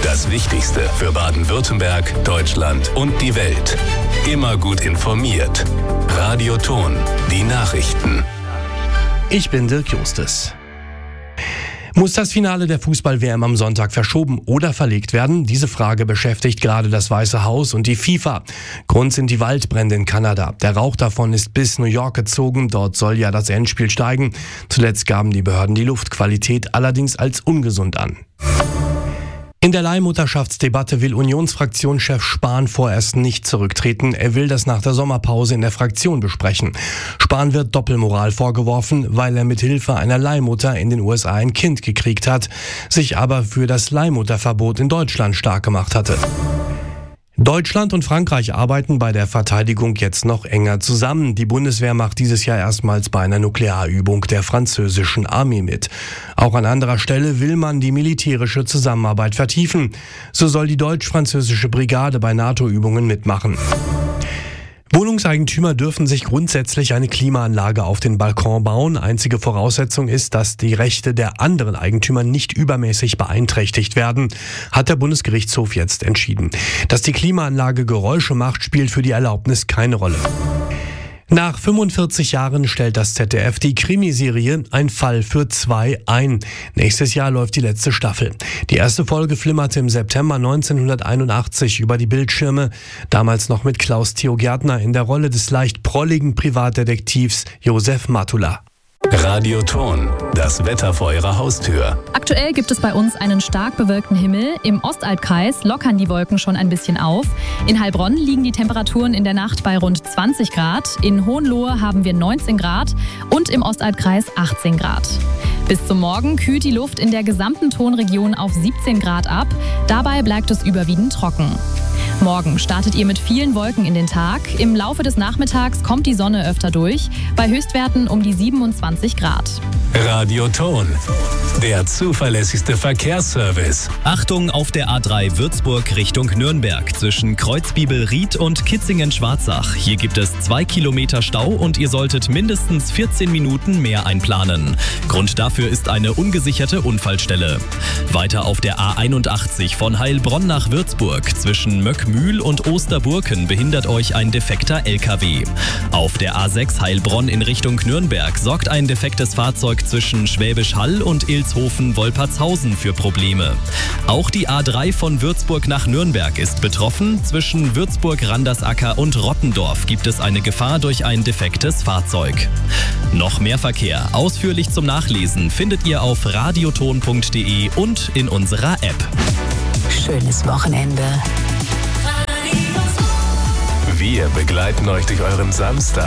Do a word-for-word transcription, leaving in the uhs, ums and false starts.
Das Wichtigste für Baden-Württemberg, Deutschland und die Welt. Immer gut informiert. Radio Thon, die Nachrichten. Ich bin Dirk Justus. Muss das Finale der Fußball-W M am Sonntag verschoben oder verlegt werden? Diese Frage beschäftigt gerade das Weiße Haus und die FIFA. Grund sind die Waldbrände in Kanada. Der Rauch davon ist bis New York gezogen. Dort soll ja das Endspiel steigen. Zuletzt gaben die Behörden die Luftqualität allerdings als ungesund an. In der Leihmutterschaftsdebatte will Unionsfraktionschef Spahn vorerst nicht zurücktreten. Er will das nach der Sommerpause in der Fraktion besprechen. Spahn wird Doppelmoral vorgeworfen, weil er mit Hilfe einer Leihmutter in den U S A ein Kind gekriegt hat, sich aber für das Leihmutterverbot in Deutschland stark gemacht hatte. Deutschland und Frankreich arbeiten bei der Verteidigung jetzt noch enger zusammen. Die Bundeswehr macht dieses Jahr erstmals bei einer Nuklearübung der französischen Armee mit. Auch an anderer Stelle will man die militärische Zusammenarbeit vertiefen. So soll die deutsch-französische Brigade bei NATO-Übungen mitmachen. Wohnungseigentümer dürfen sich grundsätzlich eine Klimaanlage auf den Balkon bauen. Einzige Voraussetzung ist, dass die Rechte der anderen Eigentümer nicht übermäßig beeinträchtigt werden, hat der Bundesgerichtshof jetzt entschieden. Dass die Klimaanlage Geräusche macht, spielt für die Erlaubnis keine Rolle. Nach fünfundvierzig Jahren stellt das Z D F die Krimiserie Ein Fall für zwei ein. Nächstes Jahr läuft die letzte Staffel. Die erste Folge flimmerte im September neunzehnhunderteinundachtzig über die Bildschirme, damals noch mit Klaus Theo Gärtner in der Rolle des leicht prolligen Privatdetektivs Josef Matula. Radio Thon, das Wetter vor Ihrer Haustür. Aktuell gibt es bei uns einen stark bewölkten Himmel. Im Ostalbkreis lockern die Wolken schon ein bisschen auf. In Heilbronn liegen die Temperaturen in der Nacht bei rund zwanzig Grad. In Hohenlohe haben wir neunzehn Grad und im Ostalbkreis achtzehn Grad. Bis zum Morgen kühlt die Luft in der gesamten Thonregion auf siebzehn Grad ab. Dabei bleibt es überwiegend trocken. Morgen startet ihr mit vielen Wolken in den Tag. Im Laufe des Nachmittags kommt die Sonne öfter durch, bei Höchstwerten um die siebenundzwanzig Grad. Radio Thon, der zuverlässigste Verkehrsservice. Achtung auf der A drei Würzburg Richtung Nürnberg zwischen Kreuzbibel-Ried und Kitzingen-Schwarzach. Hier gibt es zwei Kilometer Stau und ihr solltet mindestens vierzehn Minuten mehr einplanen. Grund dafür ist eine ungesicherte Unfallstelle. Weiter auf der A einundachtzig von Heilbronn nach Würzburg zwischen Möckmühl und Osterburken behindert euch ein defekter L K W. Auf der A sechs Heilbronn in Richtung Nürnberg sorgt ein defektes Fahrzeug zwischen Schwäbisch Hall und Ilshofen-Wolpertshausen für Probleme. Auch die A drei von Würzburg nach Nürnberg ist betroffen. Zwischen Würzburg-Randersacker und Rottendorf gibt es eine Gefahr durch ein defektes Fahrzeug. Noch mehr Verkehr, ausführlich zum Nachlesen, findet ihr auf radioton punkt de und in unserer App. Schönes Wochenende. Wir begleiten euch durch euren Samstag.